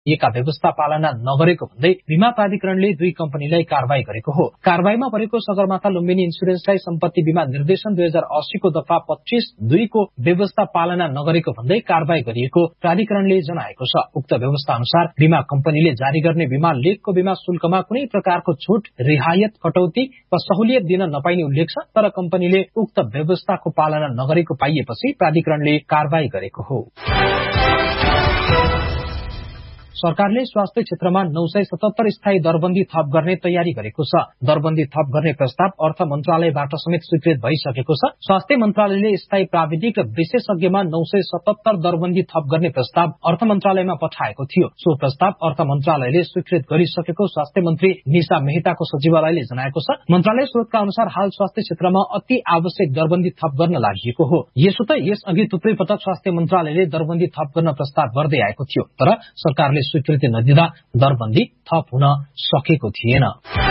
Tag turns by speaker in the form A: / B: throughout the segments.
A: का व्यवस्था पालना नगरेको भन्दै बीमा प्राधिकरणले 2 कम्पनीलाई कारबाही गरेको हो। कारबाहीमा परेको सगरमाथा लुम्बिनी इन्स्योरेन्सलाई सम्पत्ति बीमा निर्देशन 2080 को दफा 25(2) को व्यवस्था पालना नगरेको भन्दै कारबाही गरिएको प्राधिकरणले जनाएको छ। उक्त व्यवस्था अनुसार बीमा कम्पनीले जारी गर्ने बीमा लेखको बीमा शुल्कमा कुनै प्रकारको छुट, रियायत, कटौती वा सहुलियत दिन नपाइने उल्लेख छ। तर कम्पनीले उक्त व्यवस्थाको पालना नगरेको पाइएपछि प्राधिकरणले कारबाही गरेको हो। सरकारले स्वास्थ्य क्षेत्रमा 977 स्थायी दरबन्दी थप गर्ने तयारी गरेको छ। दरबन्दी थप गर्ने प्रस्ताव अर्थ मन्त्रालयबाट समेत स्वीकृत भइसकेको छ। स्वास्थ्य मन्त्रालयले स्थायी प्राविधिक विशेषज्ञमा 977 दरबन्दी थप गर्ने प्रस्ताव अर्थ मन्त्रालयमा पठाएको थियो। सो प्रस्ताव अर्थ मन्त्रालयले स्वीकृत गरिसकेको स्वास्थ्य मन्त्री निशा मेहताको सचिवालयले जनाएको छ। मन्त्रालय स्रोतका अनुसार हाल स्वास्थ्य क्षेत्रमा अति आवश्यक दरबन्दी थप गर्न लागि हो। यसो त यसअघि थुप्रै पटक स्वास्थ्य मन्त्रालयले दरबन्दी थप गर्न प्रस्ताव गर्दै आएको थियो, तर सरकारले स्वीकृति नदिँदा दरबन्दी थप हुन सकेको थिएन।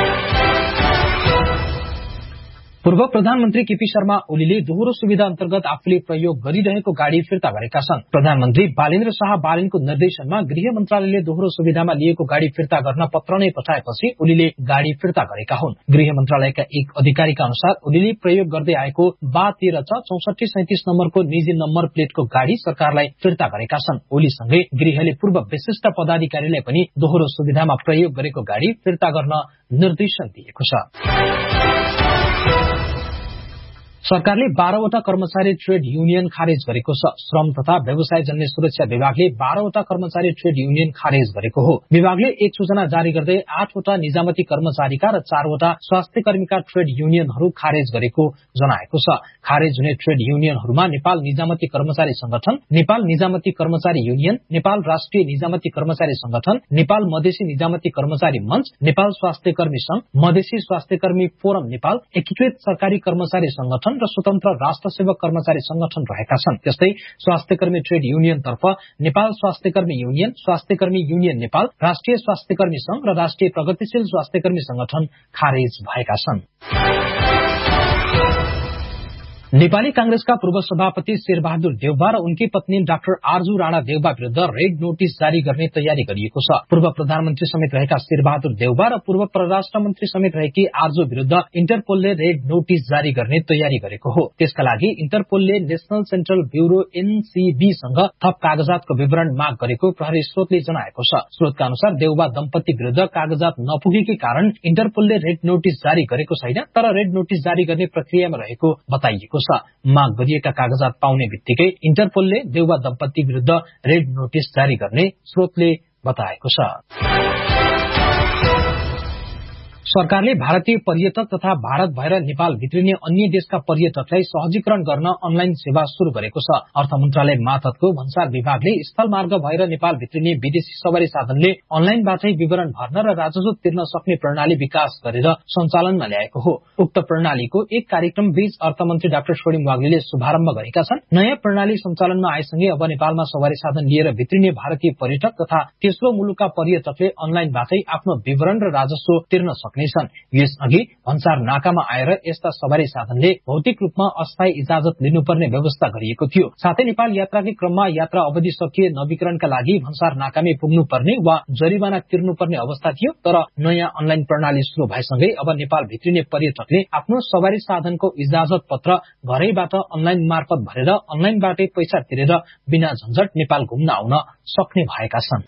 A: पूर्व प्रधानमन्त्री केपी शर्मा ओलीले दोहोरो सुविधा अन्तर्गत आफूले प्रयोग गरिरहेको गाड़ी फिर्ता गरेका छन्। प्रधानमन्त्री बालेन्द्र शाह बालेनको निर्देशनमा गृह मन्त्रालयले दोहोरो सुविधामा लिएको गाड़ी फिर्ता गर्न पत्र नै पठाएपछि ओलीले गाड़ी फिर्ता गरेका हुन्। गृह मन्त्रालयका एक अधिकारीका अनुसार ओलीले प्रयोग गर्दै आएको 6437 नम्बरको निजी नम्बर प्लेटको गाड़ी सरकारलाई फिर्ता गरेका छन्। ओलीसँगै गृहले पूर्व विशिष्ट पदाधिकारीलाई पनि दोहोरो सुविधामा प्रयोग गरेको गाड़ी फिर्ता गर्न निर्देशन दिएको छ। सरकारले 12 वटा कर्मचारी ट्रेड युनियन खारेज गरेको छ। श्रम तथा व्यवसाय जन्य सुरक्षा विभागले 12 वटा कर्मचारी ट्रेड युनियन खारेज गरेको हो। विभागले एक सूचना जारी गर्दै 8 वटा निजामती कर्मचारीका र 4 वटा स्वास्थ्य कर्मीका ट्रेड युनियनहरू खारेज गरेको जनाएको छ। खारेज हुने ट्रेड युनियनहरूमा नेपाल निजामती कर्मचारी संगठन, नेपाल निजामती कर्मचारी युनियन, नेपाल राष्ट्रिय निजामती कर्मचारी संगठन, नेपाल मधेसी निजामती कर्मचारी मञ्च, नेपाल स्वास्थ्य कर्मी संघ, मधेसी स्वास्थ्य कर्मी फोरम नेपाल, एकीकृत सरकारी कर्मचारी संगठन र स्वतन्त्र राष्ट्र सेवक कर्मचारी संगठन रहेका छन्। त्यस्तै स्वास्थ्य कर्मी ट्रेड युनियन तर्फ नेपाल स्वास्थ्य कर्मी युनियन, स्वास्थ्य कर्मी युनियन नेपाल, राष्ट्रिय स्वास्थ्य कर्मी संघ र राष्ट्रिय प्रगतिशील स्वास्थ्य कर्मी संगठन खारेज भएका छन्। नेपाली कांग्रेसका पूर्व सभापति शेरबहादुर देउबा र उनकी पत्नी डाक्टर आरजू राणा देउबा विरुद्ध रेड नोटिस जारी गर्ने तयारी गरिएको छ। पूर्व प्रधानमन्त्री समेत रहेका शेरबहादुर देउबा र पूर्व परराष्ट्र मन्त्री समेत रहेकी आरजू विरुद्ध इन्टरपोलले रेड नोटिस जारी गर्ने तयारी गरेको हो। त्यसका लागि इन्टरपोलले नेशनल सेन्ट्रल ब्यूरो एनसीबी सँग थप कागजातको विवरण माग गरेको प्रहरी स्रोतले जनाएको छ। स्रोतका अनुसार देउबा दम्पति विरुद्ध कागजात नपुगेकै कारण इन्टरपोलले रेड नोटिस जारी गरेको छैन, तर रेड नोटिस जारी गर्ने प्रक्रियामा रहेको बताइएको छ। माग गरिएका कागजात पाउने बित्तिकै इन्टरपोलले देउबा दम्पति विरुद्ध रेड नोटिस जारी गर्ने स्रोतले बताएको छ। सरकारले भारतीय पर्यटक तथा भारत भएर नेपाल भित्रिने अन्य देशका पर्यटकलाई सहजीकरण गर्न अनलाइन सेवा शुरू गरेको छ। अर्थ मन्त्रालय मातहतको भन्सार विभागले स्थल मार्ग भएर नेपाल भित्रिने विदेशी सवारी साधनले अनलाइनबाटै विवरण भर्न र राजस्व तिर्न सक्ने प्रणाली विकास गरेर सञ्चालनमा ल्याएको हो। उक्त प्रणालीको एक कार्यक्रम बीच अर्थमन्त्री डाक्टर स्वर्णिम वाग्लेले शुभारम्भ गरेका छन्। नयाँ प्रणाली सञ्चालनमा आएसँगै अब नेपालमा सवारी साधन लिएर भित्रिने भारतीय पर्यटक तथा तेस्रो मुलुकका पर्यटकले अनलाइनबाटै आफ्नो विवरण र राजस्व तिर्न सक्ने छन्। यसअघि भन्सार नाकामा आएर यस्ता सवारी साधनले भौतिक रूपमा अस्थायी इजाजत लिनुपर्ने व्यवस्था गरिएको थियो। साथै नेपाल यात्राकै क्रममा यात्रा अवधि सकिए नवीकरणका लागि भन्सार नाकामै पुग्नुपर्ने वा जरिवाना तिर्नुपर्ने अवस्था थियो। तर नयाँ अनलाइन प्रणाली शुरू भएसँगै अब नेपाल भित्रिने पर्यटकले आफ्नो सवारी साधनको इजाजत पत्र घरैबाट अनलाइन मार्फत भरेर अनलाइनबाटै पैसा तिरेर बिना झन्झट नेपाल घुम्न आउन सक्ने भएका छन्।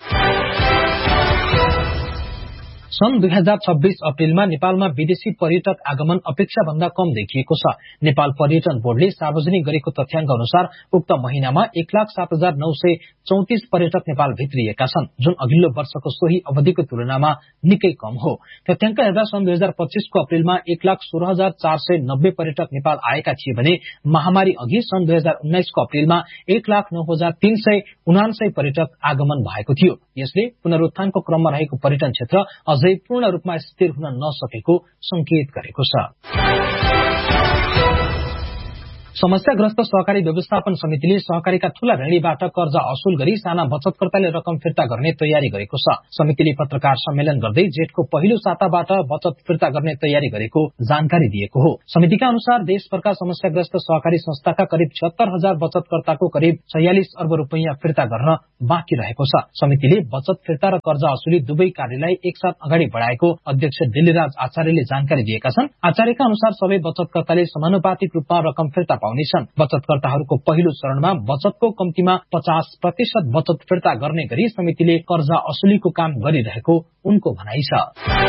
A: सन् 2026 अप्रेलमा नेपालमा विदेशी पर्यटक आगमन अपेक्षा भन्दा कम देखिएको छ। नेपाल पर्यटन बोर्डले सार्वजनिक गरेको तथ्याङ्क अनुसार उक्त महिनामा 1,07,934 पर्यटक नेपाल भित्रिएका छन्, जुन अघिल्लो वर्षको सोही अवधिको तुलनामा निकै कम हो। तथ्याङ्क हेर्दा सन् 2025 को अप्रेलमा 1,16,490 पर्यटक नेपाल आएका थिए भने महामारी अघि सन् 2019 को अप्रेलमा 1,09,379 पर्यटक आगमन भएको थियो। यसले पुनरुत्थानको क्रममा रहेको पर्यटन क्षेत्र अझै पूर्ण रूपमा स्थिर हुन नसकेको संकेत गरेको छ। समस्याग्रस्त सहकारी व्यवस्थापन समितिले सहकारीका ठूला ऋणीबाट कर्जा असुल गरी साना बचतकर्ताले रकम फिर्ता गर्ने तयारी गरेको छ। समितिले पत्रकार सम्मेलन गर्दै जेठको पहिलो साताबाट बचत फिर्ता गर्ने तयारी गरेको जानकारी दिएको हो। समितिका अनुसार देशभरका समस्याग्रस्त सहकारी संस्थाका करिब 76,000 बचतकर्ताको करिब 46 अर्ब रुपैयाँ फिर्ता गर्न बाँकी रहेको छ। समितिले बचत फिर्ता र कर्जा असुली दुवै कार्यलाई एकसाथ अगाडि बढाएको अध्यक्ष दिल्लीराज आचार्यले जानकारी दिएका छन्। आचार्यका अनुसार सबै बचतकर्ताले समानुपातिक रूपमा रकम फिर्ता पाउनेछन्। बचतकर्ताहरूको पहिलो चरणमा बचतको कम्तीमा 50% बचत फिर्ता गर्ने गरी समितिले कर्जा असुलीको काम गरिरहेको उनको भनाइ छ।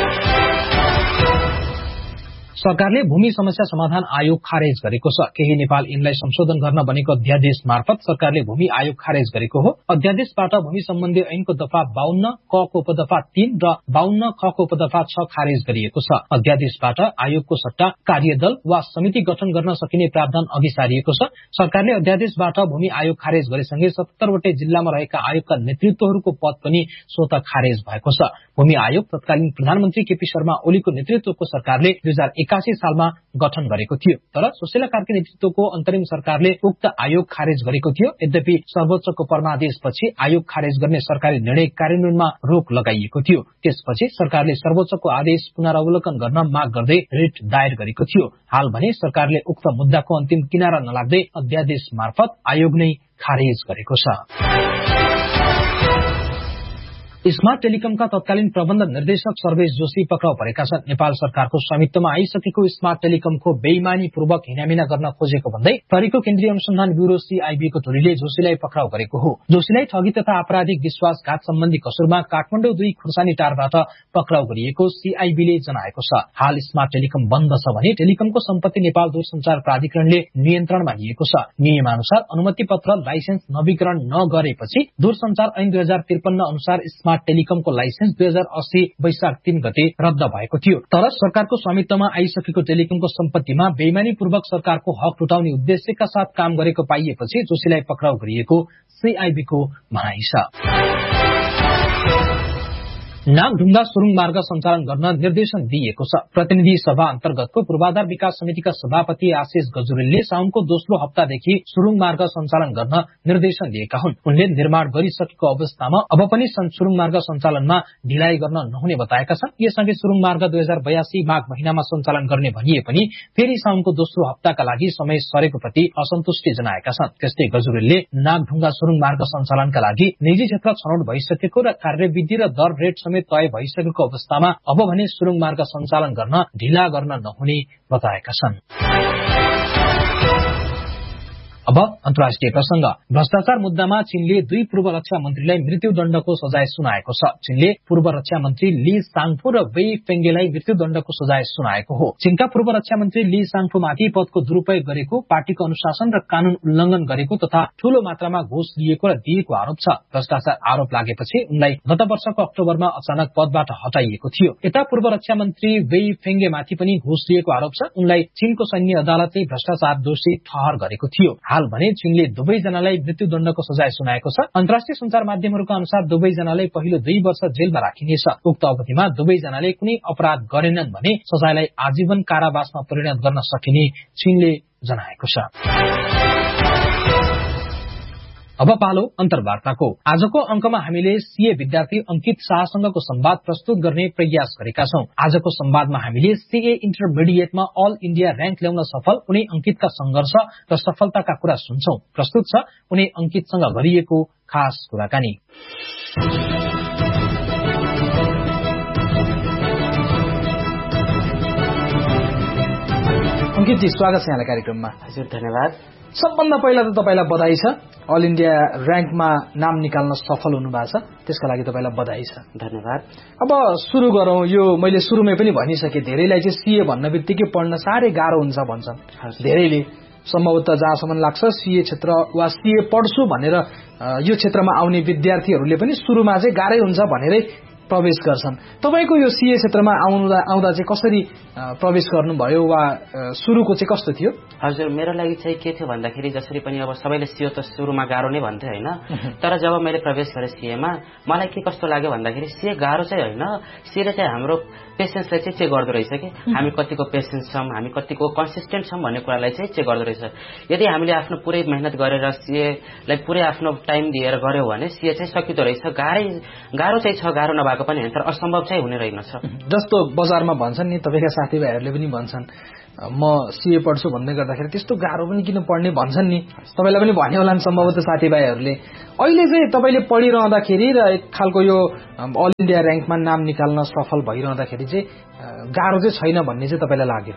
A: सरकारले भूमि समस्या समाधान आयोग खारेज गरेको छ। केही नेपाल ऐनलाई संशोधन गर्न बनेको अध्यादेश मार्फत सरकारले भूमि आयोग खारेज गरेको हो। अध्यादेशबाट भूमि सम्बन्धी ऐनको दफा 52 क को उपदफा 3 र 52 ख को उपदफा 6 खारेज गरिएको छ। अध्यादेशबाट आयोगको सट्टा कार्यदल वा समिति गठन गर्न सकिने प्रावधान अघि सारिएको छ। सरकारले अध्यादेशबाट भूमि आयोग खारेज गरेसँगै 77 वटै जिल्लामा रहेका आयोगका नेतृत्वहरूको पद पनि स्वत खारेज भएको छ। भूमि आयोग तत्कालीन प्रधानमन्त्री केपी शर्मा ओलीको नेतृत्वको सरकारले 2081 सालमा गठन गरेको थियो। तर सुशीला कार्की नेतृत्वको अन्तरिम सरकारले उक्त आयोग खारेज गरेको थियो। यद्यपि सर्वोच्चको परमादेशपछि आयोग खारेज गर्ने सरकारी निर्णय कार्यान्वयनमा रोक लगाइएको थियो। त्यसपछि सरकारले सर्वोच्चको आदेश पुनरावलोकन गर्न माग गर्दै रिट दायर गरेको थियो। हाल भने सरकारले उक्त मुद्दाको अन्तिम किनारा नलाग्दै अध्यादेश मार्फत आयोग नै खारेज गरेको छ। स्मार्ट टेलिकमका तत्कालीन प्रबन्ध निर्देशक सर्वेश जोशी पक्राउ परेका छन्। नेपाल सरकारको स्वामित्वमा आइसकेको स्मार्ट टेलिकमको बेइमानी पूर्वक हिनामिना गर्न खोजेको भन्दै प्रहरीको केन्द्रीय अनुसन्धान ब्यूरो सीआईबीको टोलीले जोशीलाई पक्राउ गरेको हो। जोशीलाई ठगी तथा आपराधिक विश्वासघात सम्बन्धी कसुरमा काठमाडौँ 2 खुर्सानी टारबाट पक्राउ गरिएको सीआईबीले जनाएको छ। हाल स्मार्ट टेलिकम बन्द छ भने टेलिकमको सम्पत्ति नेपाल दूरसञ्चार प्राधिकरणले नियन्त्रणमा लिएको छ। नियमानुसार अनुमति पत्र लाइसेन्स नवीकरण नगरेपछि दूरसञ्चार ऐन 2053 अनुसार टेलिकमको लाइसेन्स 2080 वैशाख 3 गते रद्द भएको थियो। तर सरकारको स्वामित्वमा आइसकेको टेलिकमको सम्पत्तिमा बेइमानी पूर्वक सरकारको हक लुटाउने उद्देश्यका साथ काम गरेको पाइएपछि जोशीलाई पक्राउ गरिएको सीआईबीको भनाइ छ। नागढुङ्गा सुरुङ मार्ग सञ्चालन गर्न निर्देशन दिइएको छ। प्रतिनिधि सभा अन्तर्गतको पूर्वाधार विकास समितिका सभापति आशिष गजुरेलले साउनको दोस्रो हप्तादेखि सुरुङ मार्ग सञ्चालन गर्न निर्देशन दिएका हुन्। उनले निर्माण गरिसकेको अवस्थामा अब पनि सुरुङ मार्ग सञ्चालनमा ढिलाइ गर्न नहुने बताएका छन्। यसअघि सुरुङ मार्ग 2082 माघ महिनामा सञ्चालन गर्ने भनिए पनि फेरि साउनको दोस्रो हप्ताका लागि समय सरेको प्रति असन्तुष्टि जनाएका छन्। त्यस्तै गजुरेलले नागढुङ्गा सुरुङ मार्ग सञ्चालनका लागि निजी क्षेत्र छनौट भइसकेको र कार्यविधि र दर रेट तय भइसकेको अवस्थामा अब भने सुरुङ मार्ग सञ्चालन गर्न ढिला गर्न नहुने बताएका छन्। अब अन्तर्राष्ट्रिय प्रसंग। भ्रष्टाचार मुद्दामा चीनले 2 पूर्व रक्षा मन्त्रीलाई मृत्युदण्डको सजाय सुनाएको छ। चीनले पूर्व रक्षा मन्त्री ली साङफू र वेई फेङ्गेलाई मृत्युदण्डको सजाय सुनाएको हो। चीनका पूर्व रक्षा मन्त्री ली साङफूमाथि पदको दुरूपयोग गरेको, पार्टीको अनुशासन र कानून उल्लंघन गरेको तथा ठूलो मात्रामा घुस लिएको र दिएको आरोप छ। भ्रष्टाचार आरोप लागेपछि उनलाई गत वर्षको अक्टोबरमा अचानक पदबाट हटाइएको थियो। यता पूर्व रक्षा मन्त्री वेई फेङ्गेमाथि पनि घुस लिएको आरोप छ। उनलाई चीनको सैन्य अदालतले भ्रष्टाचार दोषी ठहर गरेको थियो। हाल भने चीनले दुवैजनालाई मृत्युदण्डको सजाय सुनाएको छ। अन्तर्राष्ट्रिय सञ्चार माध्यमहरूका अनुसार दुवैजनालाई पहिलो 2 वर्ष जेलमा राखिनेछ। उक्त अवधिमा दुवैजनाले कुनै अपराध गरेनन् भने सजायलाई आजीवन कारावासमा परिणत गर्न सकिने चीनले जनाएको छ। अब पालो अन्तर्वार्ताको। आजको अंकमा हामीले सीए विद्यार्थी अंकित शाहसँगको संवाद प्रस्तुत गर्ने प्रयास गरेका छौं। आजको संवादमा हामीले सीए इन्टरमिडिएटमा अल इन्डिया र्याङ्क ल्याउन सफल उनी अंकितका संघर्ष र सफलताका कुरा सुन्छौं। प्रस्तुत छ उनी अंकितसँग गरिएको खास कुराकानी। अंकितजी, स्वागत छ यहाँलाई कार्यक्रममा।
B: हजुर, धन्यवाद।
A: सबभन्दा पहिला त तपाईलाई बधाई छ। अल इन्डिया र्याङ्कमा नाम निकाल्न सफल हुनुभएको छ, त्यसका लागि तपाईलाई बधाई छ।
B: धन्यवाद।
A: अब सुरु गरौं। यो मैले सुरुमै पनि भनिसके, धेरैलाई चाहिँ सीए भन्न बित्तिकै पढ्न साह्रै गाह्रो हुन्छ भन्छन् धेरैले। सम्भवतः जहाँसम्म लाग्छ सीए क्षेत्र वा सीए पढ्छु भनेर यो क्षेत्रमा आउने विद्यार्थीहरूले पनि सुरुमा चाहिँ गाह्रै हुन्छ भनेरै
B: प्रवेश गर्छन्। तपाईको यो सीए क्षेत्रमा आउँदा चाहिँ कसरी प्रवेश गर्नुभयो वा सुरुको चाहिँ कस्तो थियो?
C: हजुर, मेरो लागि चाहिँ के थियो भन्दाखेरि जसरी पनि अब सबैले सीए त सुरुमा गाह्रो नै भन्थे हैन, तर जब मैले प्रवेश गरेँ सीएमा मलाई के कस्तो लाग्यो भन्दाखेरि सीए गाह्रो चाहिँ हैन, सीले चाहिँ हाम्रो पेशेन्सलाई चाहिँ चेक गर्दो रहेछ कि हामी कतिको पेशेन्स छौं, हामी कतिको कन्सिस्टेन्ट छौं भन्ने कुरालाई चाहिँ चेक गर्दो रहेछ। यदि हामीले आफ्नो पुरै मेहनत गरेर सीएलाई पुरै आफ्नो टाइम दिएर गर्यौं भने सीए चाहिँ सकिदो रहेछ। गाह्रो चाहिँ छ, गाह्रो नभएको पनि हैन, तर असम्भव चाहिँ हुने रहेनछ।
B: जस्तो बजारमा भन्छन् नि, तपाईका साथीभाइहरूले पनि भन्छन् म सीए पढ्छु भन्दै गर्दाखेरि त्यस्तो गाह्रो पनि किन पढ्ने भन्छन् नि, तपाईलाई पनि भन्यो होला नि सम्भवतः साथीभाइहरूले। अहिले चाहिँ तपाईले पढिरहँदाखेरि र एक खालको यो अल इन्डिया र्याङ्कमा नाम निकाल्न सफल भइरहँदाखेरि चाहिँ गाह्रो चाहिँ छैन भन्ने चाहिँ तपाईलाई लाग्यो?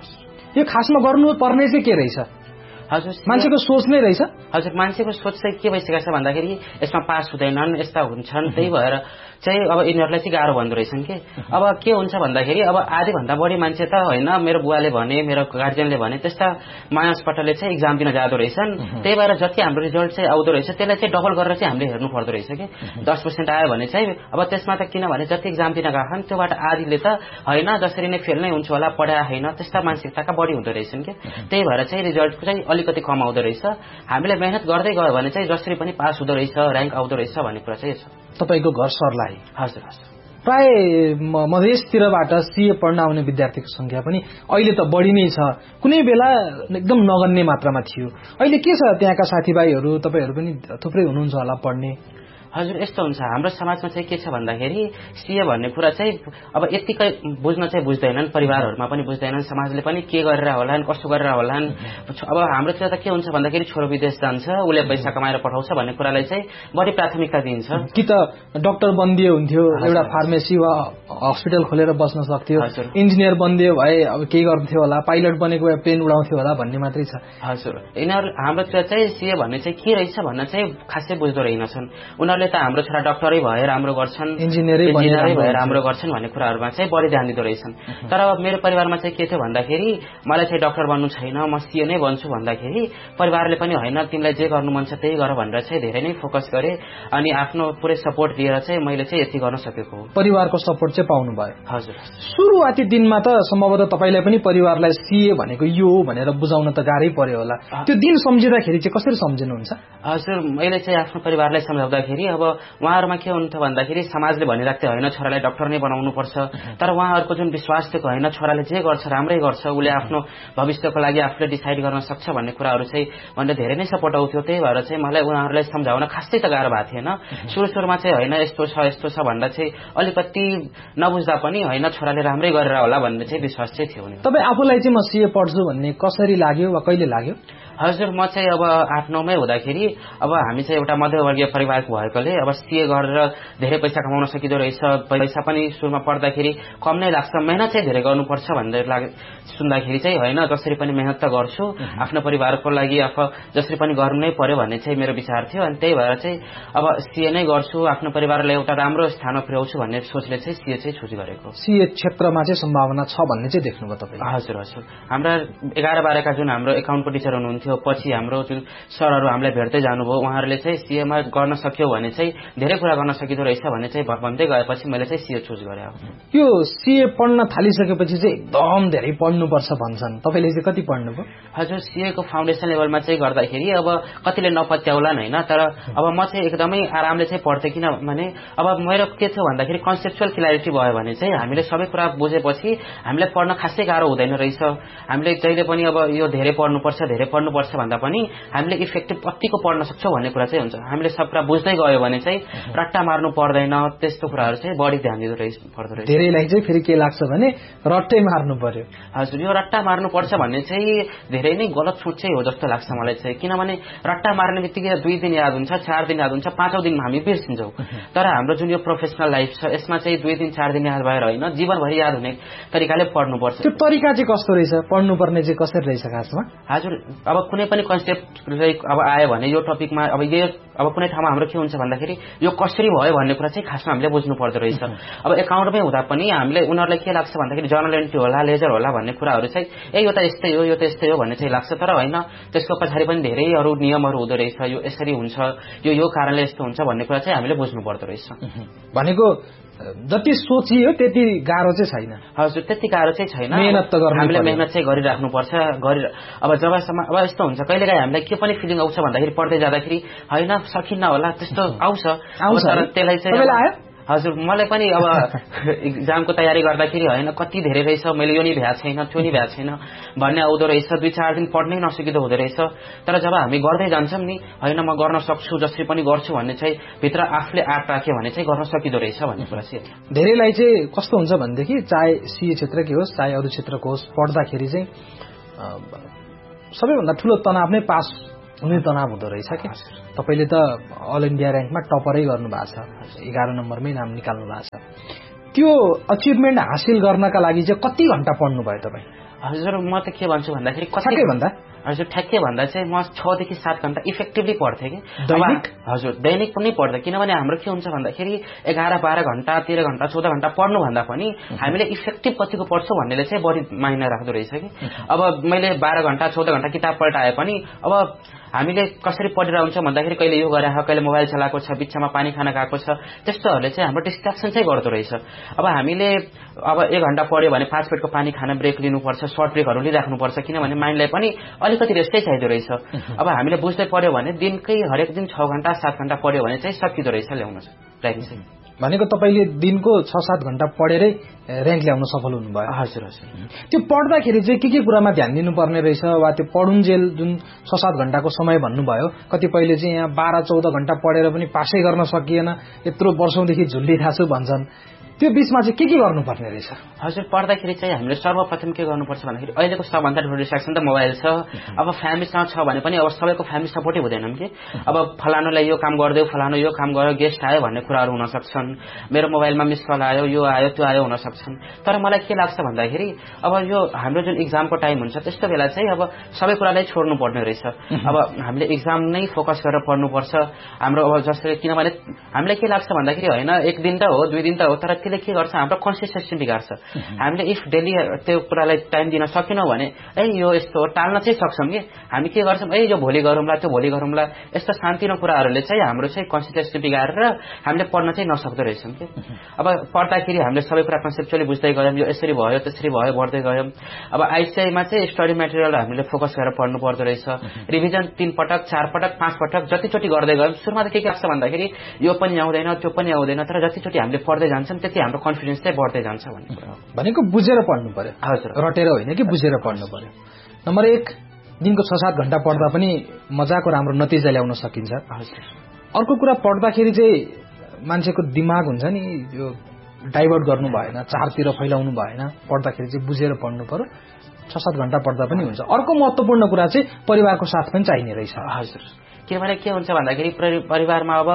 B: यो खासमा गर्नुपर्ने चाहिँ के रहेछ?
C: हजुर,
B: मान्छेको सोच नै रहेछ।
C: हजुर, मान्छेको सोच चाहिँ के भइसकेको छ भन्दाखेरि यसमा पास हुँदैनन्, यस्ता हुन्छन्, त्यही भएर चाहिँ अब यिनीहरूलाई चाहिँ गाह्रो भन्दो रहेछन् कि। अब के हुन्छ भन्दाखेरि अब आधी भन्दा बढी मान्छे त हैन, मेरो बुवाले भने, मेरो गार्जियनले भने त्यस्ता मानसपटले चाहिँ एक्जाम दिन जाँदो रहेछन्। त्यही भएर जति हाम्रो रिजल्ट चाहिँ आउँदो रहेछ त्यसलाई चाहिँ डबल गरेर चाहिँ हामीले हेर्नु पर्दो रहेछ कि 10% आयो भने चाहिँ अब त्यसमा त किनभने जति एक्जाम दिन गएछन् त्योबाट आधीले त हैन जसरी नै फेल नै हुन्छ होला, पढाए हैन, त्यस्ता मानसिकताका बढी हुँदो रहेछन् कि। त्यही भएर चाहिँ रिजल्टको चाहिँ अलिकति कम आउँदो रहेछ। हामीले मेहनत गर्दै गयो भने चाहिँ जसरी पनि पास हुँदो रहेछ, र्याङ्क आउँदो रहेछ भन्ने कुरा चाहिँ छ।
B: तपाईको घर सर्लाही?
C: हजुर हजुर,
B: प्राय मधेसतिरबाट सीए पढ्न आउने विद्यार्थीको संख्या पनि अहिले त बढी नै छ, कुनै बेला एकदम नगन्य मात्रामा थियो। अहिले के छ त्यहाँका साथीभाइहरू, तपाईहरू पनि थुप्रै हुनुहुन्छ होला पढ्ने?
C: हजुर, यस्तो हुन्छ हाम्रो समाजमा चाहिँ के छ भन्दाखेरि सीए भन्ने कुरा चाहिँ अब यतिकै बुझ्न चाहिँ बुझ्दैनन्, परिवारहरूमा पनि बुझ्दैनन्, समाजले पनि के गरेर होलान्, कसो गरेर होलान्। अब हाम्रोतिर त के हुन्छ भन्दाखेरि छोरो विदेश जान्छ, उसले पैसा कमाएर पठाउँछ भन्ने कुरालाई चाहिँ बढी प्राथमिकता दिइन्छ।
B: कि त डाक्टर बन्दिए हुन्थ्यो, एउटा फार्मेसी वा हस्पिटल खोलेर बस्न सक्थ्यो, इन्जिनियर बन्दिए भए अब केही गर्थ्यो होला, पाइलट बनेको भए प्लेन उडाउँथ्यो होला भन्ने मात्रै छ।
C: हजुर, यिनीहरू हाम्रोतिर चाहिँ सीए भन्ने चाहिँ के रहेछ भन्न चाहिँ खासै बुझ्दो रहेनछन्। उनीहरूले त हाम्रो छोरा डाक्टरै भए राम्रो गर्छन्, इन्जिनियरै भए राम्रो गर्छन् भन्ने कुराहरूमा चाहिँ बढी ध्यान दिँदो रहेछन्। तर मेरो परिवारमा चाहिँ के थियो भन्दाखेरि मलाई चाहिँ डाक्टर बन्नु छैन, म सीए नै बन्छु भन्दाखेरि परिवारले पनि हैन तिमीलाई जे गर्नु मन छ त्यही गर भनेर चाहिँ धेरै नै फोकस गरे अनि आफ्नो पुरै सपोर्ट दिएर चाहिँ मैले चाहिँ यति गर्न सकेको हो।
B: परिवारको सपोर्ट चाहिँ पाउनु भयो?
C: हजुर।
B: सुरुवाती दिनमा त सम्भवतः तपाईलाई पनि परिवारलाई सीए भनेको यो हो भनेर बुझाउन त गाह्रै पर्यो होला, त्यो दिन सम्झिँदाखेरि चाहिँ कसरी सम्झिनुहुन्छ?
C: हजुर, मैले चाहिँ आफ्नो परिवारलाई सम्झाउँदाखेरि अब उहाँहरूमा के हुन्छ भन्दाखेरि समाजले भनिराख्दै होइन छोरालाई डाक्टर नै बनाउनु पर्छ, तर उहाँहरूको जुन विश्वास थियो होइन छोराले जे गर्छ राम्रै गर्छ, उसले आफ्नो भविष्यको लागि आफूले डिसाइड गर्न सक्छ भन्ने कुराहरू चाहिँ मैले धेरै नै सपोर्ट आउँथ्यो। त्यही भएर चाहिँ मलाई उहाँहरूलाई सम्झाउन खासै त गाह्रो भएको थिएन। सुरुमा चाहिँ होइन यस्तो छ भन्दा चाहिँ अलिकति नबुझ्दा पनि होइन छोराले राम्रै गरेर होला भन्ने चाहिँ विश्वास चाहिँ थियो।
B: तपाईँ आफूलाई चाहिँ म सीए पढ्छु भन्ने कसरी लाग्यो वा कहिले लाग्यो?
C: हजुर, म चाहिँ अब 8-9 हुँदाखेरि अब हामी चाहिँ एउटा मध्यवर्गीय परिवारको भएकोले अब सीए गरेर धेरै पैसा कमाउन सकिदो रहेछ, पैसा पनि सुरुमा पढ्दाखेरि कम नै लाग्छ, मेहनत चाहिँ धेरै गर्नुपर्छ भन्दै सुन्दाखेरि चाहिँ होइन जसरी पनि मेहनत त गर्छु आफ्नो परिवारको लागि, जसरी पनि गर्नु नै पर्यो भन्ने चाहिँ मेरो विचार थियो। अनि त्यही भएर चाहिँ अब सीए नै गर्छु, आफ्नो परिवारलाई एउटा राम्रो स्थानमा पुर्याउँछु भन्ने सोचले चाहिँ सीए चाहिँ चुज गरेको।
B: सीए क्षेत्रमा चाहिँ सम्भावना छ भन्ने चाहिँ देख्नुभयो तपाईँ?
C: हजुर हजुर, हाम्रा 11-12 का जुन हाम्रो एकाउन्टको टिचर हुनुहुन्थ्यो, पछि हाम्रो जुन सरहरू हामीलाई भेट्दै जानुभयो, उहाँहरूले चाहिँ सीएमा गर्न सक्यो भने चाहिँ धेरै कुरा गर्न सकिदो रहेछ भन्ने चाहिँ भन्दै गएपछि मैले चाहिँ सीए चुज गरेँ।
B: यो सीए पढ्न थालिसकेपछि चाहिँ एकदम धेरै पढ्नुपर्छ भन्छन्, तपाईँले चाहिँ कति पढ्नुभयो?
C: हजुर, सीए को फाउन्डेसन लेभलमा चाहिँ गर्दाखेरि अब कतिले नपत्याउलान् होइन, तर अब म चाहिँ एकदमै आरामले चाहिँ पढ्थेँ। किनभने अब मेरो के थियो भन्दाखेरि कन्सेप्चुअल क्ल्यारिटी भयो भने चाहिँ हामीले सबै कुरा बुझेपछि हामीलाई पढ्न खासै गाह्रो हुँदैन रहेछ। हामीले जहिले पनि अब यो धेरै पढ्नुपर्छ भन्दा पनि हामीले इफेक्टिभ कतिको पढ्न सक्छौँ भन्ने कुरा चाहिँ हुन्छ। हामीले सब कुरा बुझ्दै गयो भने चाहिँ रट्टा मार्नु पर्दैन, त्यस्तो कुराहरू चाहिँ बढी ध्यान दिँदो पर्दो रहेछ।
B: धेरैलाई चाहिँ फेरि के लाग्छ भने रट्टै मार्नु पर्यो।
C: हजुर, यो रट्टा मार्नुपर्छ भन्ने चाहिँ धेरै नै गलत सोच चाहिँ हो जस्तो लाग्छ मलाई चाहिँ। किनभने रट्टा मार्ने बित्तिकै 2 दिन याद हुन्छ, 4 दिन याद हुन्छ, 5औं दिनमा हामी बिर्सिन्छौँ। तर हाम्रो जुन यो प्रोफेसनल लाइफ छ यसमा चाहिँ 2 दिन 4 दिन याद भएर होइन जीवनभरि याद हुने तरिकाले पढ्नुपर्छ।
B: त्यो तरिका चाहिँ कस्तो रहेछ, पढ्नुपर्ने चाहिँ कसरी रहेछ खासमा?
C: हजुर, अब कुनै पनि कन्सेप्ट अब आयो भने यो टपिकमा अब कुनै ठाउँमा हाम्रो के हुन्छ भन्दाखेरि यो कसरी भयो भन्ने कुरा चाहिँ खासमा हामीले बुझ्नु पर्दो रहेछ। अब एकाउन्टमै हुँदा पनि हामीले उनीहरूलाई के लाग्छ भन्दाखेरि जर्नल एन्ट्री होला, लेजर होला भन्ने कुराहरू चाहिँ यो त यस्तै हो, यो त यस्तै हो भन्ने चाहिँ लाग्छ। तर होइन, त्यसको पछाडि पनि धेरै अरू नियमहरू हुँदो रहेछ, यो यसरी हुन्छ, यो कारणले यस्तो हुन्छ भन्ने कुरा चाहिँ हामीले बुझ्नु पर्दो रहेछ।
B: भनेको जति सोचियो त्यति गाह्रो चाहिँ छैन।
C: हजुर त्यति गाह्रो चाहिँ छैन,
B: मेहनत त गर्नु
C: हामीले मेहनत चाहिँ गरिराख्नुपर्छ। अब जबसम्म अब यस्तो हुन्छ कहिलेकाहीँ हामीलाई के पनि फिलिङ आउँछ भन्दाखेरि पढ्दै जाँदाखेरि होइन सकिन्न होला त्यस्तो आउँछ, तर त्यसलाई चाहिँ हजुर मलाई पनि अब इक्जामको तयारी गर्दाखेरि होइन कति धेरै रहेछ, मैले यो नि भ्या छैन त्यो नि भ्या छैन भन्ने आउँदो रहेछ, 2-4 दिन पढ्नै नसकिँदो हुँदो रहेछ। तर जब हामी गर्दै जान्छौँ नि होइन म गर्न सक्छु जसरी पनि गर्छु भन्ने चाहिँ भित्र आफूले आँट राख्यो भने चाहिँ गर्न सकिँदो रहेछ भन्ने कुरा चाहिँ
B: धेरैलाई चाहिँ कस्तो हुन्छ भनेदेखि चाहे सीए क्षेत्रकै होस् चाहे अरू क्षेत्रको होस् पढ्दाखेरि चाहिँ सबैभन्दा ठुलो तनाव नै पास हुने तनाव हुँदो रहेछ क्या। तपाईँले त अल इन्डिया र्याङ्कमा टपरै गर्नु भएको छ, 11 नम्बरमै नाम निकाल्नु भएको छ। त्यो अचिभमेन्ट हासिल गर्नका लागि चाहिँ कति घण्टा पढ्नु भयो तपाईँ?
C: हजुर म त के भन्छु भन्दाखेरि
B: ठ्याक्कै भन्दा
C: हजुर ठ्याक्कै भन्दा चाहिँ म 6 देखि 7 घण्टा इफेक्टिभली पढ्थेँ कि
B: दैनिक।
C: हजुर दैनिक पनि पढ्दा, किनभने हाम्रो के हुन्छ भन्दाखेरि 11-12 घण्टा 13 घण्टा 14 घण्टा पढ्नु भन्दा पनि हामीले इफेक्टिभ कतिको पढ्छौँ भन्नेले चाहिँ बढी मायना राख्दो रहेछ कि। अब मैले 12 घण्टा 14 घण्टा किताब पल्टाए पनि अब हामीले कसरी पढेर हुन्छ भन्दाखेरि कहिले यो गरे कहिले मोबाइल चलाएको छ, बिचमा पानी खान गएको छ, त्यस्तोहरूले चाहिँ हाम्रो डिस्ट्र्याक्सन चाहिँ गर्दो रहेछ। अब हामीले अब 1 घण्टा पढ्यो भने 5 मिनटको पानी खान ब्रेक लिनुपर्छ, सर्ट ब्रेकहरू लिइराख्नुपर्छ, किनभने माइन्डलाई पनि अलिकति रेस्टै चाहिँदो रहेछ। अब हामीले बुझ्दै पढ्यो भने दिनकै हरेक दिन 6 घण्टा 7 घण्टा पढ्यो भने चाहिँ सकिँदो रहेछ ल्याउन र्याङ्क चाहिँ।
B: भनेको तपाईँले दिनको 6-7 घण्टा पढेरै र्याङ्क ल्याउन सफल हुनुभयो?
C: हजुर हजुर।
B: त्यो पढ्दाखेरि चाहिँ के कुरामा ध्यान दिनुपर्ने रहेछ, वा त्यो पढुन्जेल जुन 6-7 घण्टाको समय भन्नुभयो, कतिपयले चाहिँ यहाँ 12-14 घण्टा पढेर पनि पासै गर्न सकिएन, यत्रो वर्षौंदेखि झुल्लिरहेको छु भन्छन्, त्यो बीचमा चाहिँ के गर्नुपर्ने रहेछ?
C: हजुर पढ्दाखेरि चाहिँ हामीले सर्वप्रथम के गर्नुपर्छ भन्दाखेरि अहिलेको सबभन्दा ठुलो डिस्ट्र्याक्सन त मोबाइल छ। अब फ्यामिलीसँग छ भने पनि अब सबैको फ्यामिली सपोर्टै हुँदैनन् कि। अब फलानुलाई यो काम गरिदेऊ, फलानु यो काम गर्यो, गेस्ट आयो भन्ने कुराहरू हुन सक्छन्, मेरो मोबाइलमा मिस कल आयो, यो आयो त्यो आयो हुन सक्छन्। तर मलाई के लाग्छ भन्दाखेरि अब यो हाम्रो जुन इक्जामको टाइम हुन्छ त्यस्तो बेला चाहिँ अब सबै कुरालाई छोड्नु पर्ने रहेछ। अब हामीले इक्जाम नै फोकस गरेर पढ्नुपर्छ हाम्रो। अब जस्तै किनभने हामीलाई के लाग्छ भन्दाखेरि होइन 1 दिन त हो 2 दिन त हो, तर त्यसले के गर्छ हाम्रो कन्सिस्टेन्सी बिगार्छ। हामीले इफ डेली त्यो कुरालाई टाइम दिन सकेनौँ भने यो यस्तो टाल्न चाहिँ सक्छौँ कि हामी के गर्छौँ यो भोलि गरौँला त्यो भोलि गरौँला, यस्तो शान्तिनो कुराहरूले चाहिँ हाम्रो चाहिँ कन्सिस्टेन्सी बिगारेर हामीले पढ्न चाहिँ नसक्दो रहेछौँ कि। अब पढ्दाखेरि हामीले सबै कुरा कन्सेप्चुअली बुझ्दै गयौँ, यो यसरी भयो त्यसरी भयो बढ्दै गयौँ। अब आइसिआईमा चाहिँ स्टडी मेटेरियल हामीले फोकस गरेर पढ्नु पर्दो रहेछ। रिभिजन 3 पटक 4 पटक 5 पटक जतिचोटि गर्दै गयौँ। सुरुमा त के लाग्छ भन्दाखेरि यो पनि आउँदैन त्यो पनि आउँदैन, तर जतिचोटि हामीले पढ्दै जान्छौँ त्यति हाम्रो कन्फिडेन्स चाहिँ बढ्दै जान्छ भन्ने कुरा हो।
B: भनेको बुझेर पढ्नु पर्यो,
C: हजुर
B: रटेर होइन कि बुझेर पढ्नु पर्यो। नम्बर 1 दिनको 6-7 घण्टा पढ्दा पनि मजाको राम्रो नतिजा ल्याउन सकिन्छ।
C: हजुर।
B: अर्को कुरा पढ्दाखेरि चाहिँ मान्छेको दिमाग हुन्छ नि यो डाइभर्ट गर्नु भएन, चारतिर फैलाउनु भएन, पढ्दाखेरि चाहिँ बुझेर पढ्नु पर्यो। 6-7 घण्टा पढ्दा पनि हुन्छ। अर्को महत्त्वपूर्ण कुरा चाहिँ परिवारको साथ पनि चाहिने रहेछ।
C: हजुर। किनभने के हुन्छ भन्दाखेरि परिवारमा अब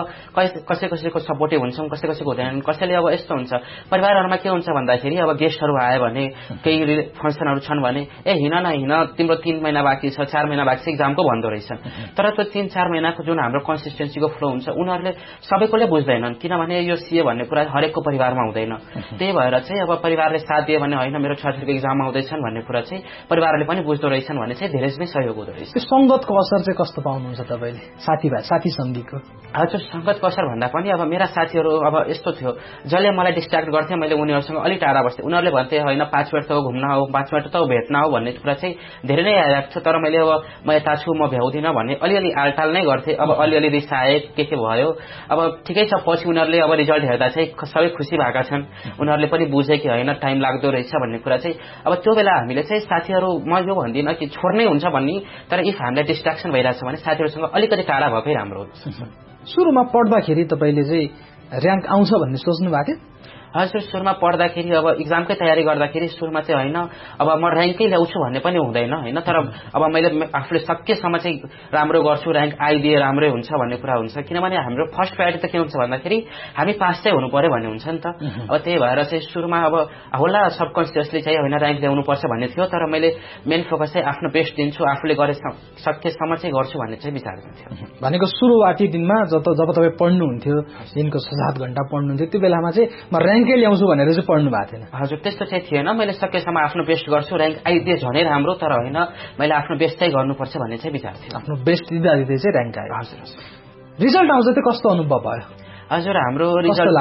C: कसैको सपोर्टिभ हुन्छौँ, कसैको हुँदैनन्। कसैले अब यस्तो हुन्छ परिवारहरूमा के हुन्छ भन्दाखेरि अब गेस्टहरू आयो भने केही फङ्सनहरू छन् भने हिँड न हिँड तिम्रो 3 महिना बाँकी छ 4 महिना बाँकी छ इक्जामको भन्दो रहेछ। तर त्यो 3-4 महिनाको जुन हाम्रो कन्सिस्टेन्सीको फ्लो हुन्छ उनीहरूले सबैकोले बुझ्दैनन्, किनभने यो सिए भन्ने कुरा हरेकको परिवारमा हुँदैन। त्यही भएर चाहिँ अब परिवारले साथ दियो भने होइन मेरो छोराछोरीको इक्जाम आउँदैछन् भन्ने कुरा चाहिँ परिवारले पनि बुझ्दो रहेछन् भने चाहिँ धेरै नै सहयोग हुँदो रहेछ।
B: सङ्गतको असर चाहिँ कस्तो पाउनुहुन्छ तपाईँले साथीभाइ साथी सङ्गीको?
C: हजुर सङ्गतको असर भन्दा पनि अब मेरा साथीहरू अब यस्तो थियो जसले मलाई डिस्ट्र्याक्ट गर्थे, मैले उनीहरूसँग अलिक टाढा बस्थेँ। उनीहरूले भन्थे होइन 5 मिनट त घुम्न हो 5 मिनट त भेट्न हो भन्ने कुरा चाहिँ धेरै नै आइरहेको छ। तर मैले अब म यता छु म भ्याउँदिनँ भन्ने अलिअलि आलटाल नै गर्थेँ। अब अलिअलि रिसाए के भयो। अब ठिकै छ पछि उनीहरूले अब रिजल्ट हेर्दा चाहिँ सबै खुसी भएका छन्। उनीहरूले पनि बुझे कि होइन टाइम लाग्दो रहेछ भन्ने कुरा चाहिँ। अब त्यो बेला हामीले चाहिँ साथीहरू म यो भन्दिनँ कि छोड्नै हुन्छ भन्ने, तर इफ हामीलाई डिस्ट्र्याक्सन भइरहेछ भने साथीहरूसँग अलिकति टाढा भएकै राम्रो हुन्छ।
B: सुरुमा पढ्दाखेरि तपाईँले चाहिँ र्याङ्क आउँछ भन्ने सोच्नु भएको थियो?
C: हजुर सुरुमा पढ्दाखेरि अब इक्जामकै तयारी गर्दाखेरि सुरुमा चाहिँ होइन अब म र्याङ्कै ल्याउँछु भन्ने पनि हुँदैन होइन। तर अब मैले आफूले सकेसम्म चाहिँ राम्रो गर्छु, र्याङ्क आइदिए राम्रै हुन्छ भन्ने कुरा हुन्छ। किनभने हाम्रो फर्स्ट प्रायोरिटी त के हुन्छ भन्दाखेरि हामी पास चाहिँ हुनु पर्यो भन्ने हुन्छ नि त। अब त्यही भएर चाहिँ सुरुमा अब होला सबकन्सियसली चाहिँ होइन र्याङ्क ल्याउनुपर्छ भन्ने थियो, तर मैले मेन फोकस चाहिँ आफ्नो बेस्ट दिन्छु, आफूले गरे सकेसम्म चाहिँ गर्छु भन्ने चाहिँ विचार थियो।
B: भनेको सुरुवाती दिनमा जब तपाईँ पढ्नुहुन्थ्यो दिनको 6-7 घण्टा पढ्नुहुन्थ्यो त्यो बेलामा चाहिँ म र्याङ्कै ल्याउँछु भनेर चाहिँ पढ्नु भएको थिएन?
C: हजुर त्यस्तो चाहिँ थिएन। मैले सकेसम्म आफ्नो बेस्ट गर्छु, र्याङ्क आइदिए झनै राम्रो, तर होइन मैले आफ्नो बेस्ट चाहिँ गर्नुपर्छ भन्ने चाहिँ विचार थियो।
B: आफ्नो बेस्ट दिँदा दिँदै चाहिँ र्याङ्क आयो।
C: हजुर।
B: रिजल्ट आउँछ चाहिँ कस्तो अनुभव भयो?
C: हजुर हाम्रो
B: रिजल्ट लाग्यो?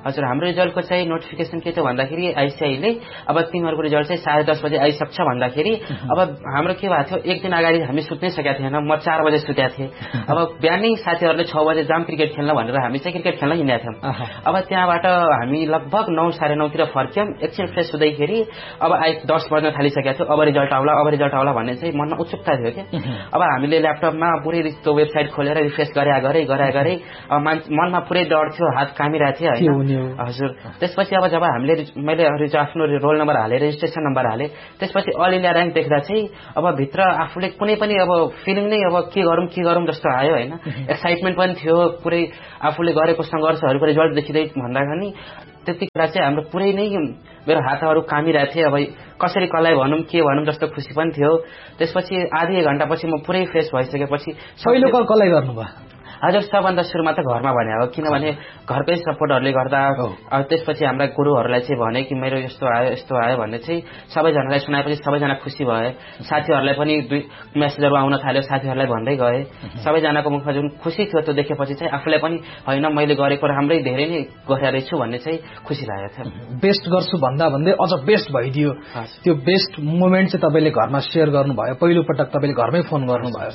C: हजुर, हाम्रो रिजल्टको चाहिँ नोटिफिकेसन के थियो भन्दाखेरि आइसिआईले अब तिमीहरूको रिजल्ट चाहिँ 10:30 बजे आइसक्छ भन्दाखेरि अब हाम्रो के भएको थियो, एक दिन अगाडि हामी सुत्नै सकेका थिएन। म 4 बजे सुतेका थिएँ। अब बिहानै साथीहरूले 6 बजे जाम क्रिकेट खेल्न भनेर हामी चाहिँ क्रिकेट खेल्न हिँडेका थियौँ। अब त्यहाँबाट हामी लगभग 9 साढे 9 तिर फर्क्यौँ। एकछिन फ्रेस हुँदैखेरि अब 10 बज्न थालिसकेका थियो। अब रिजल्ट आउला भन्ने चाहिँ मनमा उत्सुकता थियो कि अब हामीले ल्यापटपमा पुरै त्यो वेबसाइट खोलेर रिफ्रेस गरे अब मनमा पुरै डर थियो, हात कामिरहेको थियो होइन। हजुर, त्यसपछि अब जब मैले आफ्नो रोल नम्बर हालेँ, रेजिस्ट्रेसन नम्बर हालेँ, त्यसपछि अल इन्डिया र्याङ्क देख्दा चाहिँ अब भित्र आफूले कुनै पनि अब फिलिङ नै अब के गरौँ जस्तो आयो होइन। एक्साइटमेन्ट पनि थियो, पुरै आफूले गरेको सङ्घर्षहरूको रिजल्ट देखिँदै भन्दाखेरि त्यतिखेर चाहिँ हाम्रो पुरै नै मेरो हातहरू कामिरहेको थिए। अब कसरी कसलाई भनौँ के भनौँ जस्तो खुसी पनि थियो। त्यसपछि आधी 1 घण्टापछि म पुरै फ्रेस भइसकेपछि
B: पहिलो कल कसलाई गर्नुभयो?
C: हजुर, सबभन्दा सुरुमा त घरमा भने हो, किनभने घरकै सपोर्टहरूले गर्दा। त्यसपछि हाम्रा गुरुहरूलाई चाहिँ भने कि मेरो यस्तो आयो भन्ने चाहिँ सबैजनालाई सुनाएपछि सबैजना खुसी भए। साथीहरूलाई पनि 2 मेसेजहरू आउन थाल्यो, साथीहरूलाई भन्दै गए। सबैजनाको मुखमा जुन खुसी थियो त्यो देखेपछि चाहिँ आफूलाई पनि होइन मैले गरेको राम्रै धेरै नै गरेको रहेछु भन्ने चाहिँ खुसी लागेको थियो।
B: बेस्ट गर्छु भन्दै अझ बेस्ट भइदियो। त्यो बेस्ट मोमेन्ट चाहिँ तपाईँले घरमा सेयर गर्नुभयो। पहिलो पटक तपाईँले घरमै फोन गर्नुभयो।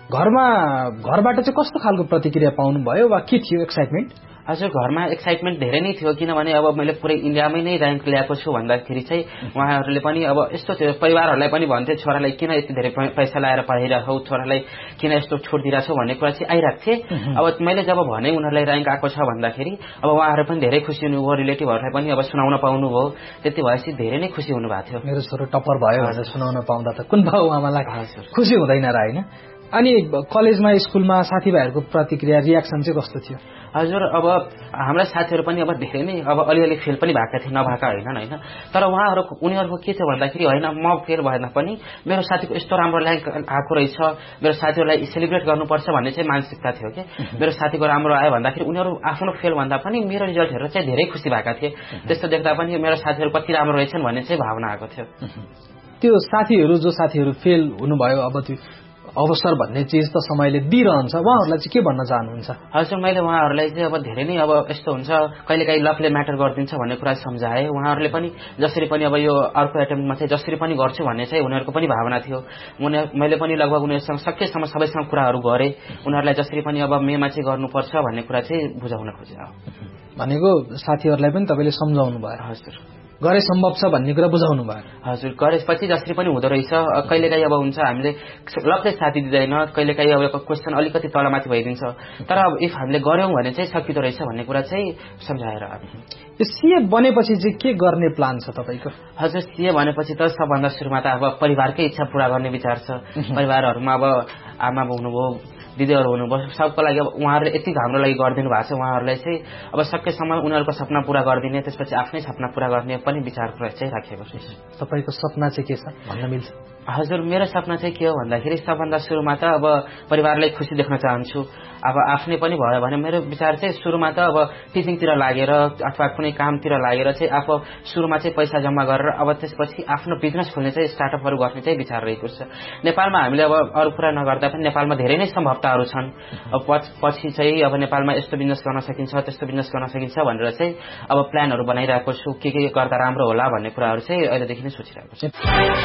B: घरबाट चाहिँ कस्तो खालको प्रतिक्रिया पाउनुभयो वा के थियो एक्साइटमेन्ट?
C: हजुर, घरमा एक्साइटमेन्ट धेरै नै थियो, किनभने अब मैले पुरै इन्डियामै नै र्याङ्क ल्याएको छु भन्दाखेरि चाहिँ उहाँहरूले पनि अब यस्तो थियो, परिवारहरूलाई पनि भन्थे छोरालाई किन यति धेरै पैसा लाएर पढाइरहेछौ, छोरालाई किन यस्तो छुट दिइरहेछौ भन्ने कुरा चाहिँ आइरहेको थिए। अब मैले जब भने उनीहरूलाई र्याङ्क आएको छ भन्दाखेरि अब उहाँहरू पनि धेरै खुसी हुनुभयो, रिलेटिभहरूलाई पनि अब सुनाउन पाउनुभयो। त्यति भएपछि धेरै नै खुसी हुनुभएको थियो।
B: मेरो छोरो टप्पर भयो भनेर सुनाउन पाउँदा त कुन बाउ आमालाई खुसी हुँदैन र होइन? अनि कलेजमा स्कुलमा साथीभाइहरूको प्रतिक्रिया रियाक्सन चाहिँ कस्तो थियो?
C: हजुर, अब हाम्रा साथीहरू पनि अब धेरै नै अब अलिअलि फेल पनि भएका थिए, नभएका होइन। तर उनीहरूको के थियो भन्दाखेरि होइन म फेल भएन पनि मेरो साथीको यस्तो राम्रो र्याङ्क आएको रहेछ, मेरो साथीहरूलाई सेलिब्रेट गर्नुपर्छ भन्ने चाहिँ मानसिकता थियो कि मेरो साथीको राम्रो आयो भन्दाखेरि उनीहरू आफ्नो फेल भन्दा पनि मेरो रिजल्ट हेरेर चाहिँ धेरै खुसी भएका थिए। त्यस्तो देख्दा पनि मेरो साथीहरू कति राम्रो रहेछन् भन्ने चाहिँ भावना आएको थियो।
B: त्यो साथीहरू फेल हुनुभयो, अब त्यो अवसर भन्ने चिज त समयले दिइरहन्छ, उहाँहरूलाई चाहिँ के भन्न चाहनुहुन्छ?
C: हजुर, मैले उहाँहरूलाई चाहिँ अब धेरै नै अब यस्तो हुन्छ कहिलेकाहीँ लकले म्याटर गरिदिन्छ भन्ने कुरा सम्झाएँ। उहाँहरूले पनि जसरी पनि अब यो अर्को एटेम्पमा चाहिँ जसरी पनि गर्छु भन्ने चाहिँ उनीहरूको पनि भावना थियो। मैले पनि लगभग उनीहरूसँग सकेसम्म सबैसँग कुराहरू गरेँ। उनीहरूलाई जसरी पनि अब मेमा चाहिँ गर्नुपर्छ भन्ने कुरा चाहिँ बुझाउन खोजेँ।
B: भनेको साथीहरूलाई पनि तपाईँले सम्झाउनु भयो?
C: हजुर,
B: गरे सम्भव छ भन्ने कुरा बुझाउनु भयो?
C: हजुर, गरेपछि जसरी पनि हुँदो रहेछ। कहिलेकाहीँ अब हुन्छ हामीले लकले साथी दिँदैन, कहिलेकाहीँ अब क्वेसन अलिकति तलमाथि भइदिन्छ, तर अब इफ हामीले गऱ्यौँ भने चाहिँ सकिँदो रहेछ भन्ने कुरा चाहिँ सम्झाएर।
B: यो सीए बनेपछि चाहिँ के गर्ने प्लान छ तपाईँको?
C: हजुर, सीए भनेपछि त सबभन्दा सुरुमा त अब परिवारकै इच्छा पूरा गर्ने विचार छ। परिवारहरूमा अब आमा हुनुभयो, दिदीहरू हुनुभयो, सबको लागि अब उहाँहरूले यति हाम्रो लागि गरिदिनु भएको छ। उहाँहरूलाई चाहिँ अब सकेसम्म उनीहरूको सपना पूरा गरिदिने, त्यसपछि आफ्नै सपना पूरा गर्ने पनि विचार चाहिँ राखेको छु।
B: तपाईँको सपना चाहिँ के छ भन्न मिल्छ?
C: हजुर, मेरो सपना चाहिँ के हो भन्दाखेरि सबभन्दा सुरुमा त अब परिवारलाई खुसी देख्न चाहन्छु। अब आफ्नै पनि भयो भने मेरो विचार चाहिँ सुरुमा त अब टिचिङतिर लागेर अथवा कुनै कामतिर लागेर चाहिँ आफू सुरुमा चाहिँ पैसा जम्मा गरेर अब त्यसपछि आफ्नो बिजनेस खोल्ने चाहिँ स्टार्टअपहरू गर्ने चाहिँ विचार रहेको छ। नेपालमा हामीले अब अरू कुरा नगर्दा पनि नेपालमा धेरै नै सम्भावनाहरू छन्। अब पछि चाहिँ अब नेपालमा यस्तो बिजनेस गर्न सकिन्छ, त्यस्तो बिजनेस गर्न सकिन्छ भनेर चाहिँ अब प्लानहरू बनाइरहेको छु। के गर्दा राम्रो होला भन्ने कुराहरू चाहिँ अहिलेदेखि नै सोचिरहेको छु।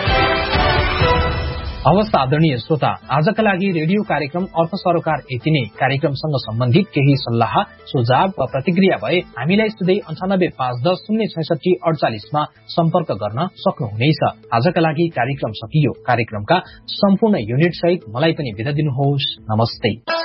A: हवस् आदरणीय श्रोता, आजका लागि रेडियो कार्यक्रम अर्थ सरोकार यति नै। कार्यक्रमसँग सम्बन्धित केही सल्लाह सुझाव वा प्रतिक्रिया भए हामीलाई सिधै 9851066048 मा सम्पर्क गर्न सक्नुहुनेछ। आजका लागि कार्यक्रम सकियो। कार्यक्रमका सम्पूर्ण युनिट सहित मलाई पनि बिदा दिनुहोस्। नमस्ते।